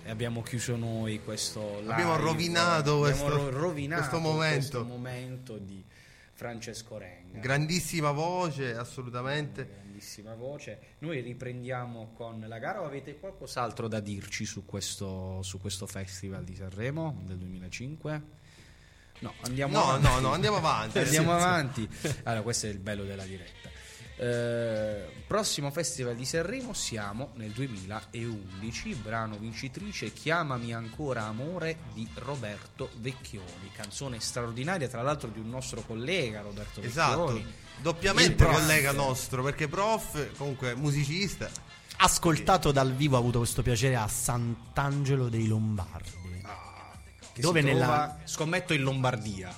abbiamo chiuso noi questo live. Abbiamo rovinato questo momento di Francesco Renga. Grandissima voce, assolutamente. Grandissima voce. Noi riprendiamo con la gara, o avete qualcos'altro da dirci su questo Festival di Sanremo del 2005? No, andiamo avanti. Andiamo avanti. Allora, questo è il bello della diretta. Prossimo Festival di Sanremo, siamo nel 2011, brano vincitrice Chiamami ancora amore di Roberto Vecchioni, canzone straordinaria tra l'altro di un nostro collega Roberto Vecchioni, doppiamente collega nostro, perché prof, comunque musicista, ascoltato dal vivo, ha avuto questo piacere a Sant'Angelo dei Lombardi, dove scommetto in Lombardia.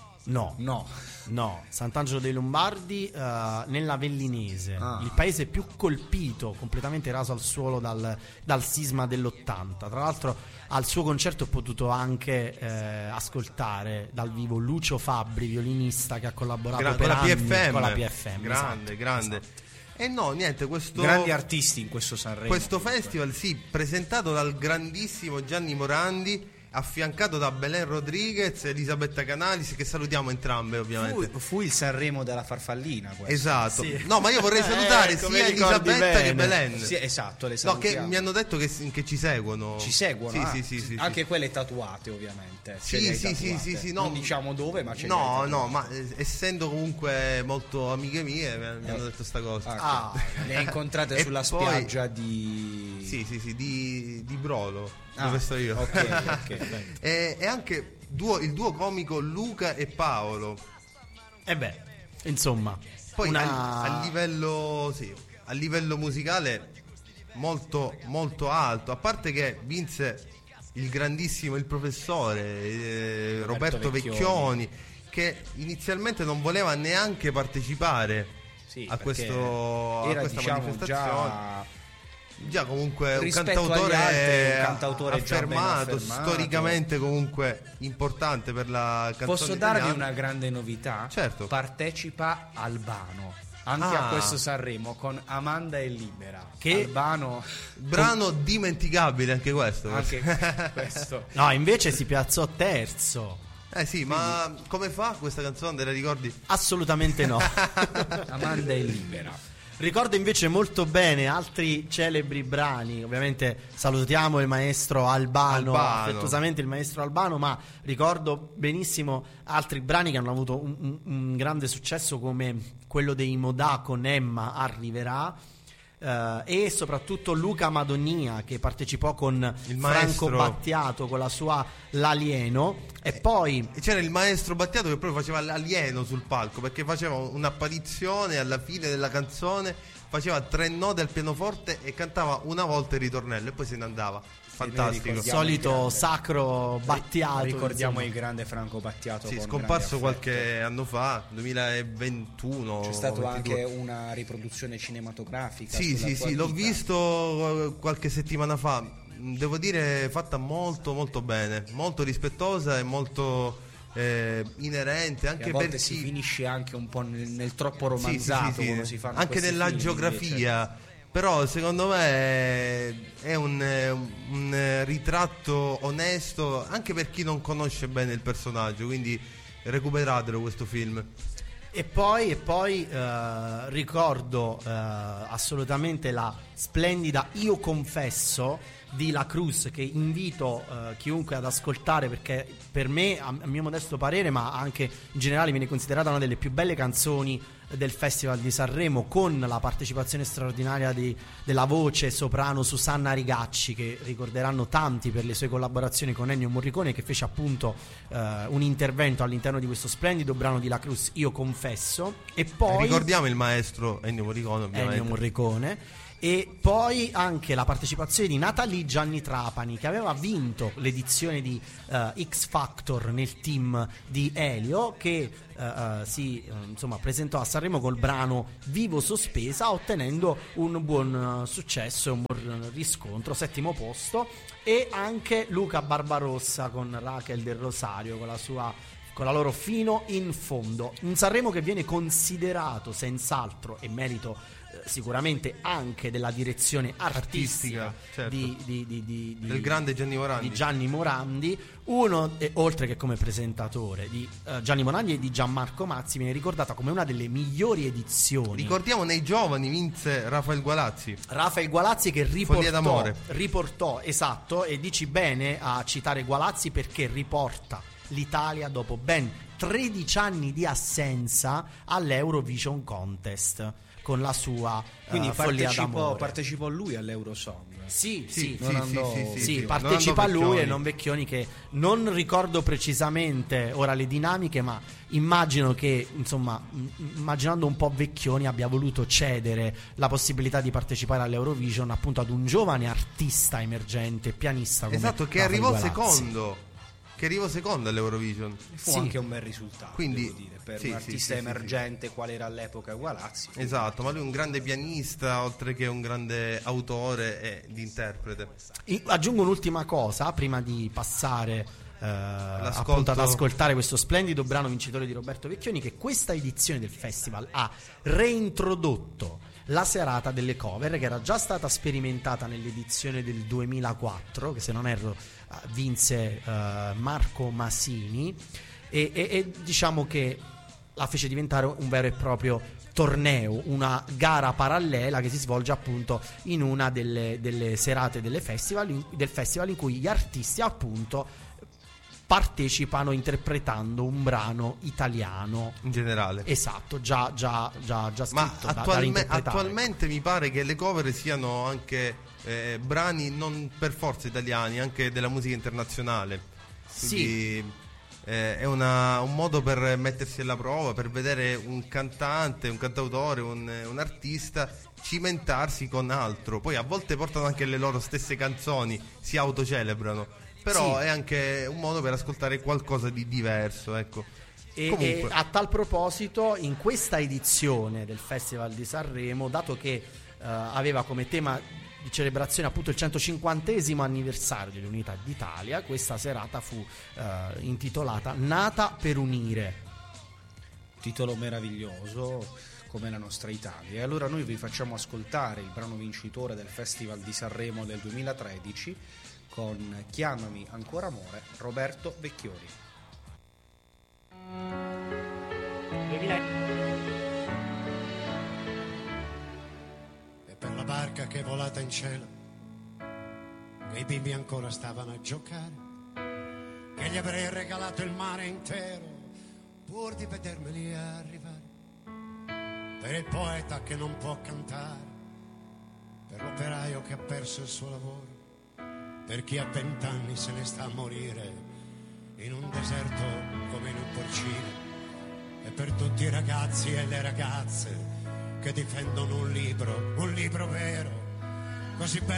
No, Sant'Angelo dei Lombardi, nell'Avellinese, il paese più colpito, completamente raso al suolo dal sisma dell'80. Tra l'altro al suo concerto ho potuto anche ascoltare dal vivo Lucio Fabbri, violinista che ha collaborato per anni con la PFM. Grande. Esatto. E no, niente, grandi artisti in questo Sanremo. Questo festival, sì, presentato dal grandissimo Gianni Morandi, affiancato da Belen Rodriguez e Elisabetta Canalis, che salutiamo entrambe ovviamente. Fu il Sanremo della farfallina questo. Esatto, sì. No, ma io vorrei salutare sia Elisabetta che Belen. Sì, esatto, le salutiamo. No, che mi hanno detto che ci seguono. Ci seguono? Sì. Anche quelle tatuate ovviamente. Sì, no. Non diciamo dove, ma No, ma essendo comunque molto amiche mie mi hanno detto sta cosa. Le hai incontrate sulla spiaggia di... Sì, di Brolo. Dove sto io. Ok. E anche il duo comico Luca e Paolo. Insomma, poi a livello musicale molto molto alto, a parte che vinse il professore Roberto Vecchioni, che inizialmente non voleva neanche partecipare a questa manifestazione. Già comunque un cantautore affermato, storicamente comunque importante per la canzone Posso italiana. darvi una grande novità? Certo. Partecipa Albano anche a questo Sanremo con Amanda e Libera. Che Albano, brano dimenticabile anche questo. No, invece si piazzò terzo. Sì, ma come fa questa canzone? Te la ricordi? Assolutamente no. Amanda e Libera. Ricordo invece molto bene altri celebri brani. Ovviamente salutiamo il maestro Albano, affettuosamente il maestro Albano, ma ricordo benissimo altri brani che hanno avuto un grande successo, come quello dei Modà con Emma Arriverà, e soprattutto Luca Madonia, che partecipò con Franco Battiato con la sua L'Alieno. E poi c'era il maestro Battiato che proprio faceva l'alieno sul palco, perché faceva un'apparizione alla fine della canzone, faceva 3 note al pianoforte e cantava una volta il ritornello e poi se ne andava. Fantastico. Il solito sacro Battiato. Ricordiamo il grande Franco Battiato. Sì, scomparso qualche anno fa, 2021. C'è stata anche una riproduzione cinematografica. Sì, l'ho visto qualche settimana fa. Devo dire fatta molto molto bene, molto rispettosa e molto inerente, anche a volte si finisce anche un po' nel troppo romanzato, come si fanno anche nella film, geografia invece. Però secondo me è un ritratto onesto anche per chi non conosce bene il personaggio, quindi recuperatelo questo film. E poi ricordo assolutamente la splendida Io confesso di La Cruz, che invito chiunque ad ascoltare, perché per me, a mio modesto parere, ma anche in generale, viene considerata una delle più belle canzoni del Festival di Sanremo, con la partecipazione straordinaria della voce soprano Susanna Rigacci, che ricorderanno tanti per le sue collaborazioni con Ennio Morricone, che fece appunto un intervento all'interno di questo splendido brano di La Cruz, Io confesso. E poi ricordiamo il maestro Ennio Morricone, ovviamente. Ennio Morricone. E poi anche la partecipazione di Natalie Gianni Trapani, che aveva vinto l'edizione di X Factor nel team di Elio, che si presentò a Sanremo col brano Vivo Sospesa, ottenendo un buon successo e un buon riscontro, 7° posto. E anche Luca Barbarossa con Raquel del Rosario con la loro Fino in fondo, un Sanremo che viene considerato senz'altro, e merito sicuramente anche della direzione artistica certo. del grande Gianni Morandi. Di Gianni Morandi, oltre che come presentatore di Gianni Morandi e di Gianmarco Mazzi, viene ricordata come una delle migliori edizioni. Ricordiamo, nei giovani vinse Rafael Gualazzi che Follia d'amore. riportò, esatto, e dici bene a citare Gualazzi perché riporta l'Italia dopo ben 13 anni di assenza all'Eurovision Contest con la sua quindi Follia d'amore. Partecipò lui all'Eurosong. Sì, Non partecipa lui Vecchioni. e non Vecchioni, che non ricordo precisamente ora le dinamiche, ma immagino che, insomma, immaginando un po' Vecchioni, abbia voluto cedere la possibilità di partecipare all'Eurovision appunto ad un giovane artista emergente, pianista come esatto, che Rafael arrivò Gualazzi. secondo all'Eurovision. Fu anche un bel risultato, quindi, devo dire, per un artista emergente qual era all'epoca Gualazzi. Esatto, ma lui è un grande pianista, oltre che un grande autore e interprete. Aggiungo un'ultima cosa prima di passare appunto ad ascoltare questo splendido brano vincitore di Roberto Vecchioni, che questa edizione del festival ha reintrodotto la serata delle cover, che era già stata sperimentata nell'edizione del 2004, che se non erro vinse Marco Masini, e diciamo che la fece diventare un vero e proprio torneo, una gara parallela che si svolge appunto in una delle serate del festival in cui gli artisti appunto partecipano interpretando un brano italiano in generale. Esatto, già scritto. Ma da attualmente mi pare che le cover siano anche brani non per forza italiani, anche della musica internazionale. Quindi, sì. È un modo per mettersi alla prova, per vedere un cantante, un cantautore, un artista cimentarsi con altro. Poi a volte portano anche le loro stesse canzoni, si autocelebrano. Però sì, è anche un modo per ascoltare qualcosa di diverso, ecco. E a tal proposito, in questa edizione del Festival di Sanremo, dato che aveva come tema di celebrazione appunto il 150° anniversario dell'Unità d'Italia, questa serata fu intitolata Nata per unire. Titolo meraviglioso come la nostra Italia. E allora noi vi facciamo ascoltare il brano vincitore del Festival di Sanremo del 2013 con Chiamami ancora amore, Roberto Vecchioni. E per la barca che è volata in cielo, che i bimbi ancora stavano a giocare, che gli avrei regalato il mare intero pur di vedermeli arrivare, per il poeta che non può cantare, per l'operaio che ha perso il suo lavoro, per chi a 20 anni se ne sta a morire in un deserto come in un porcino, e per tutti i ragazzi e le ragazze che difendono un libro vero, così bello